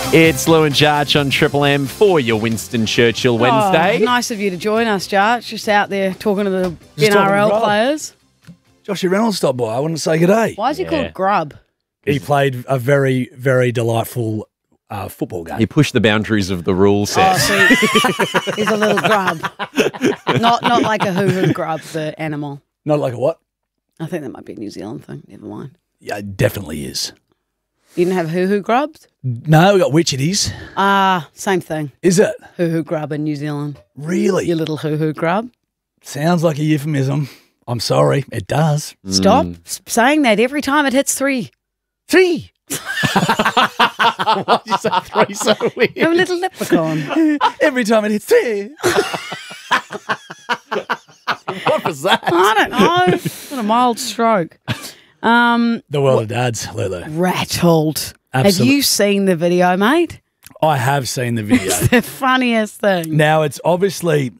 It's Lou and Jarch on Triple M for your Winston Churchill Wednesday. Oh, nice of you to join us, Jarch. Just out there talking to the Just talking NRL grub. players. Joshie Reynolds stopped by. I wanted to say good day. Why is he called Grub? He played a very, very delightful football game. He pushed the boundaries of the rule set. Oh, see, he's a little grub. Not like a hoo-hoo grub, the animal. Not like a what? I think that might be a New Zealand thing. Never mind. Yeah, it definitely is. You didn't have hoo-hoo grubs? No, we got Witchetties. Same thing. Is it? Hoo-hoo grub in New Zealand. Really? You little hoo-hoo grub. Sounds like a euphemism. I'm sorry. It does. Stop saying that every time it hits 3. 3. Why did you say 3 so weird? You're a little leprechaun. Every time it hits 3. What was that? I don't know. What a mild stroke. The world of dads, Lulu. Rattled. Have Absolute- you seen the video, mate? I have seen the video. It's the funniest thing. Now it's obviously,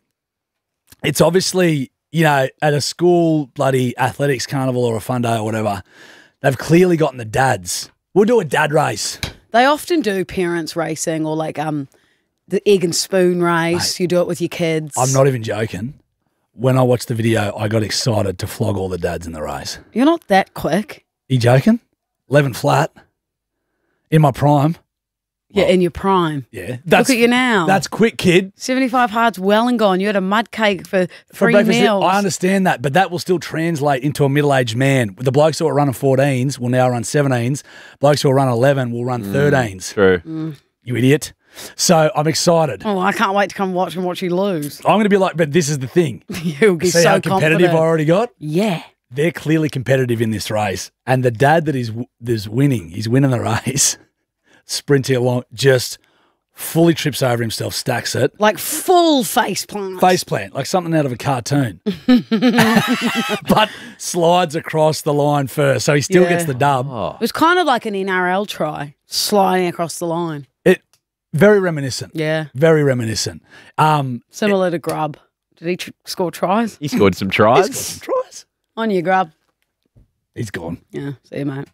you know, at a school bloody athletics carnival or a fun day or whatever, they've clearly gotten the dads. We'll do a dad race. They often do parents racing or like the egg and spoon race. Mate, You do it with your kids. I'm not even joking. When I watched the video, I got excited to flog all the dads in the race. You're not that quick. You joking? 11 flat. In my prime. You're in your prime. Yeah. Look at you now. That's quick, kid. 75 hard's well and gone. You had a mud cake for three breakfast. meals. I understand that, but that will still translate into a middle-aged man. The blokes who are running 14s will now run 17s. Blokes who are running 11 will run 13s. True. You idiot. So I'm excited. Oh, I can't wait to come watch you lose. I'm going to be like, but this is the thing. You'll be See so how competitive confident. I already got? Yeah. They're clearly competitive in this race. And the dad that is winning, he's winning the race, sprinting along, just fully trips over himself, stacks it. Like full face plant. Face plant, like something out of a cartoon. But slides across the line first. So he still Yeah. gets the dub. It was kind of like an NRL try, sliding across the line. Very reminiscent. Yeah. Very reminiscent. Similar to Grub. Did he score tries? He scored some He's tries. got some tries. On you, Grub. He's gone. Yeah. See you, mate.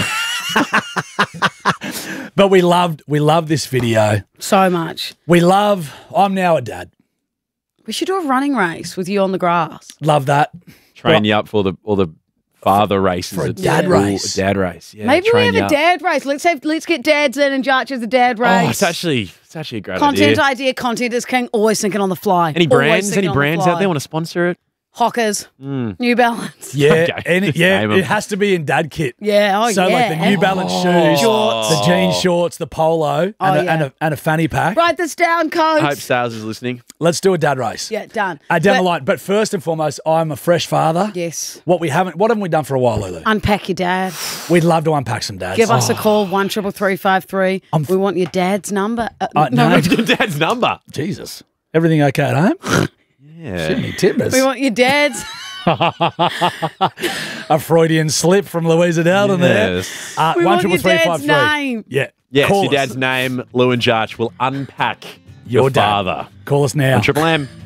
But we loved this video. So much. I'm now a dad. We should do a running race with you on the grass. Love that. Train you up for all the father races. For a at dad school. race. A dad race. Yeah, Maybe we train have you a up. dad race. Let's get dads in and Jarch as a dad race. Oh, it's actually a great Content idea. content is king. Always thinking on the fly. Any Always brands? thinking Any on the brands fly. out there want to sponsor it? Hockers, New Balance. Yeah, Okay. Just name 'em. it has to be in dad kit. Yeah, So yeah. like the New Balance shoes, Shorts. the jean shorts, the polo, and, yeah. and a fanny pack. Write this down, coach. I hope Sales is listening. Let's do a dad race. Yeah, done. Down But- the line. But first and foremost, I'm a fresh father. Yes. What haven't we done for a while, Lulu? Unpack your dad. We'd love to unpack some dads. Give us a call, 13353. We want your dad's number. no. Your dad's number. Jesus. Everything okay at home? Yeah. Any timbers? We want your dad's. A Freudian slip from Louisa Dowden Yes. there. We want your dad's 13353. name. Yeah. Yes, Call your us. dad's name, Lou and Jarch, will unpack Your your dad. father Call us now. on Triple M.